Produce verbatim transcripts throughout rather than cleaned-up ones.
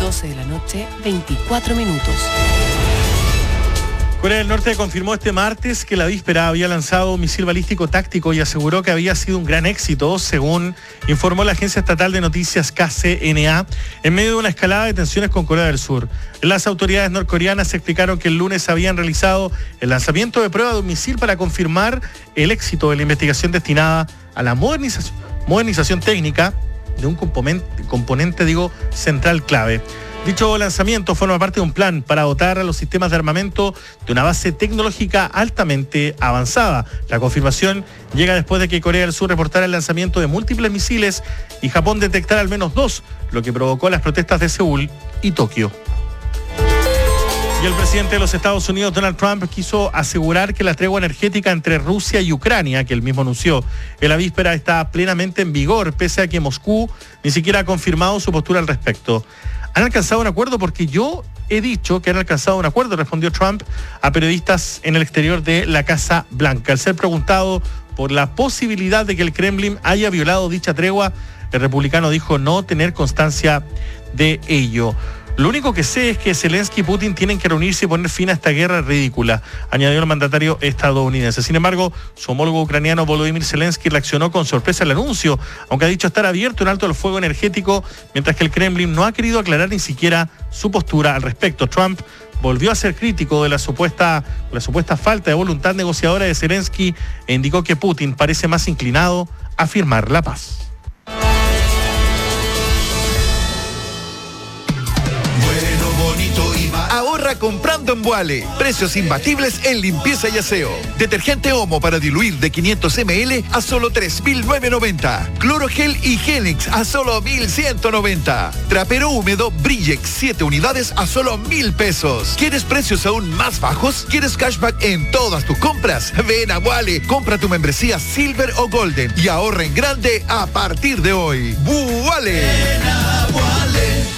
doce de la noche, veinticuatro minutos. Corea del Norte confirmó este martes que la víspera había lanzado un misil balístico táctico y aseguró que había sido un gran éxito, según informó la agencia estatal de noticias K C N A, en medio de una escalada de tensiones con Corea del Sur. Las autoridades norcoreanas explicaron que el lunes habían realizado el lanzamiento de prueba de un misil para confirmar el éxito de la investigación destinada a la modernización, modernización técnica de un componente, componente digo, central clave. Dicho lanzamiento forma parte de un plan para dotar a los sistemas de armamento de una base tecnológica altamente avanzada. La confirmación llega después de que Corea del Sur reportara el lanzamiento de múltiples misiles y Japón detectara al menos dos, lo que provocó las protestas de Seúl y Tokio. Y el presidente de los Estados Unidos, Donald Trump, quiso asegurar que la tregua energética entre Rusia y Ucrania, que él mismo anunció en la víspera, está plenamente en vigor, pese a que Moscú ni siquiera ha confirmado su postura al respecto. Han alcanzado un acuerdo porque yo he dicho que han alcanzado un acuerdo, respondió Trump a periodistas en el exterior de la Casa Blanca. Al ser preguntado por la posibilidad de que el Kremlin haya violado dicha tregua, el republicano dijo no tener constancia de ello. Lo único que sé es que Zelensky y Putin tienen que reunirse y poner fin a esta guerra ridícula, añadió el mandatario estadounidense. Sin embargo, su homólogo ucraniano Volodymyr Zelensky reaccionó con sorpresa al anuncio, aunque ha dicho estar abierto en alto el fuego energético, mientras que el Kremlin no ha querido aclarar ni siquiera su postura al respecto. Trump volvió a ser crítico de la supuesta, la supuesta falta de voluntad negociadora de Zelensky e indicó que Putin parece más inclinado a firmar la paz. Ahorra comprando en Vuale. Precios imbatibles en limpieza y aseo. Detergente Omo para diluir de quinientos mililitros a solo tres mil novecientos noventa. Clorogel y Genix a solo mil ciento noventa. Trapero húmedo Brillex siete unidades a solo mil pesos. ¿Quieres precios aún más bajos? ¿Quieres cashback en todas tus compras? Ven a Vuale, compra tu membresía Silver o Golden y ahorra en grande a partir de hoy. Vuale. Ven a Vuale.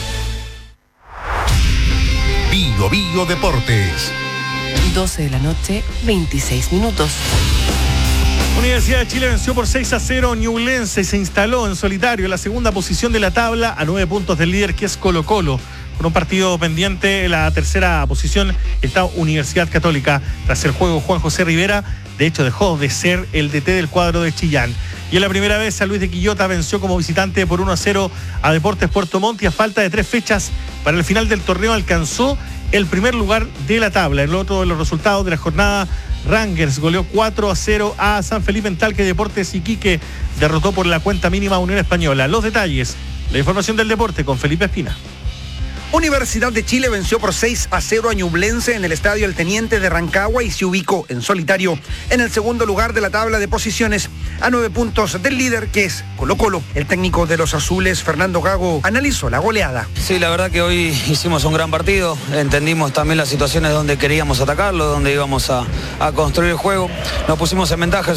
Bio Bio Deportes. doce de la noche, veintiséis minutos. Universidad de Chile venció por seis a cero Ñublense y se instaló en solitario en la segunda posición de la tabla a nueve puntos del líder, que es Colo Colo. Con un partido pendiente, en la tercera posición está Universidad Católica. Tras el juego, Juan José Rivera, de hecho, dejó de ser el D T del cuadro de Chillán. Y en la primera vez, San Luis de Quillota venció como visitante por uno a cero a Deportes Puerto Montt y a falta de tres fechas para el final del torneo alcanzó el primer lugar de la tabla. El otro de los resultados de la jornada, Rangers goleó cuatro a cero a San Felipe en Talca y Deportes Iquique derrotó por la cuenta mínima a Unión Española. Los detalles, la información del deporte con Felipe Espina. Universidad de Chile venció por seis a cero a Ñublense en el estadio El Teniente de Rancagua y se ubicó en solitario en el segundo lugar de la tabla de posiciones a nueve puntos del líder, que es Colo Colo. El técnico de los azules, Fernando Gago, analizó la goleada. Sí, la verdad que hoy hicimos un gran partido, entendimos también las situaciones donde queríamos atacarlo, donde íbamos a, a construir el juego, nos pusimos en ventaja.